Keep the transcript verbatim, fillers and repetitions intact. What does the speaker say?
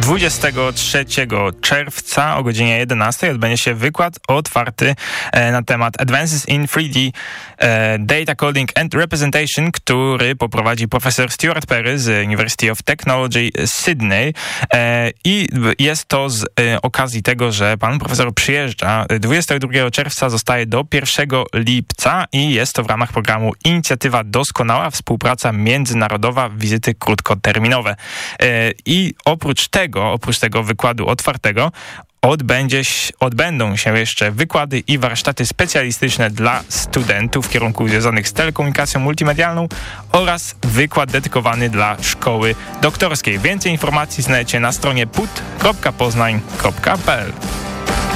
dwudziestego trzeciego czerwca o godzinie jedenastej odbędzie się wykład otwarty na temat Advances in three D Data Coding and Representation, który poprowadzi profesor Stuart Perry z University of Technology Sydney i jest to z okazji tego, że pan profesor przyjeżdża dwudziestego drugiego czerwca, zostaje do pierwszego lipca i jest to w ramach programu Inicjatywa Doskonała, współpraca międzynarodowa, wizyty krótkoterminowe. I oprócz tego, oprócz tego wykładu otwartego Odbędzie, odbędą się jeszcze wykłady i warsztaty specjalistyczne dla studentów w kierunku związanych z telekomunikacją multimedialną oraz wykład dedykowany dla szkoły doktorskiej. Więcej informacji znajdziecie na stronie put kropka poznań kropka p l.